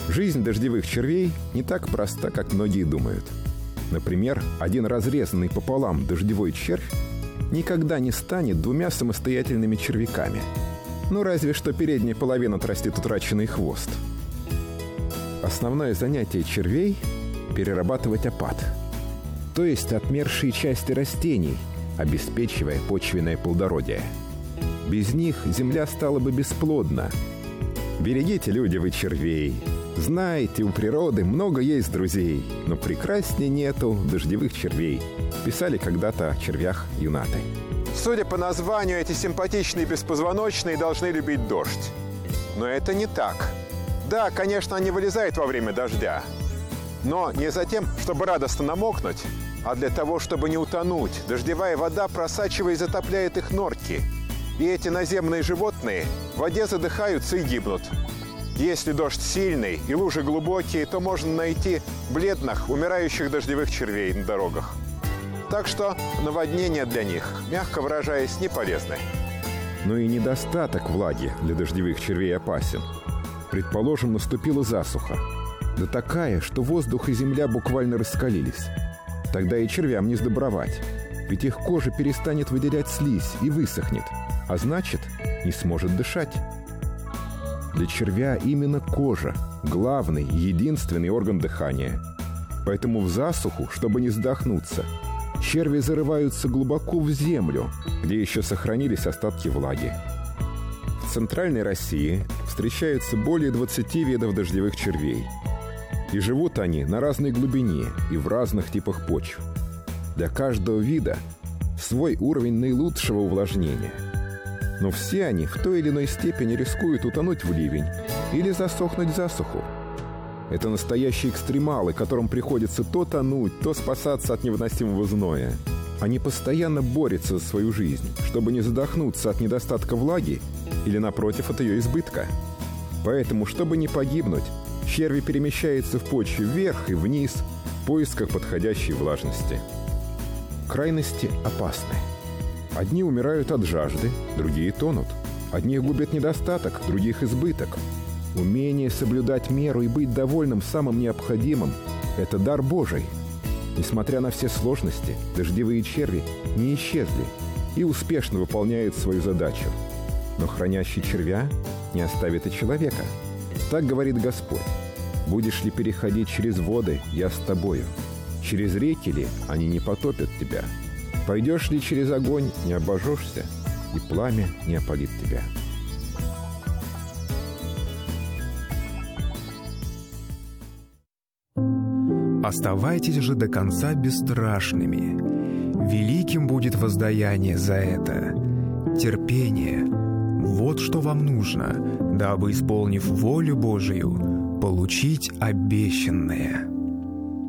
Жизнь дождевых червей не так проста, как многие думают. Например, один разрезанный пополам дождевой червь никогда не станет двумя самостоятельными червяками. Ну, разве что передняя половина отрастит утраченный хвост. Основное занятие червей – перерабатывать опад, то есть отмершие части растений, обеспечивая почвенное плодородие. Без них земля стала бы бесплодна. Берегите, люди, вы червей. Знаете, у природы много есть друзей, но прекраснее нету дождевых червей. Писали когда-то о червях юнаты. Судя по названию, эти симпатичные беспозвоночные должны любить дождь. Но это не так. Да, конечно, они вылезают во время дождя. Но не за тем, чтобы радостно намокнуть, а для того, чтобы не утонуть. Дождевая вода, просачиваясь, затопляет их норки. И эти наземные животные в воде задыхаются и гибнут. Если дождь сильный и лужи глубокие, то можно найти бледных, умирающих дождевых червей на дорогах. Так что наводнения для них, мягко выражаясь, не полезны. Но и недостаток влаги для дождевых червей опасен. Предположим, наступила засуха. Да такая, что воздух и земля буквально раскалились. Тогда и червям не сдобровать. Ведь их кожа перестанет выделять слизь и высохнет, а значит, не сможет дышать. Для червя именно кожа – главный, единственный орган дыхания. Поэтому в засуху, чтобы не задохнуться, черви зарываются глубоко в землю, где еще сохранились остатки влаги. В Центральной России встречаются более 20 видов дождевых червей. И живут они на разной глубине и в разных типах почв. Для каждого вида свой уровень наилучшего увлажнения. Но все они в той или иной степени рискуют утонуть в ливень или засохнуть в засуху. Это настоящие экстремалы, которым приходится то тонуть, то спасаться от невыносимого зноя. Они постоянно борются за свою жизнь, чтобы не задохнуться от недостатка влаги или, напротив, от ее избытка. Поэтому, чтобы не погибнуть, черви перемещаются в почве вверх и вниз в поисках подходящей влажности. Крайности опасны. Одни умирают от жажды, другие тонут. Одних губит недостаток, других избыток. Умение соблюдать меру и быть довольным самым необходимым – это дар Божий. Несмотря на все сложности, дождевые черви не исчезли и успешно выполняют свою задачу. Но хранящий червя не оставит и человека. Так говорит Господь: «Будешь ли переходить через воды, я с тобою. Через реки ли, они не потопят тебя. Пойдешь ли через огонь, не обожжешься, и пламя не опалит тебя». Оставайтесь же до конца бесстрашными. Великим будет воздаяние за это. Терпение – вот что вам нужно, дабы, исполнив волю Божию, получить обещанное.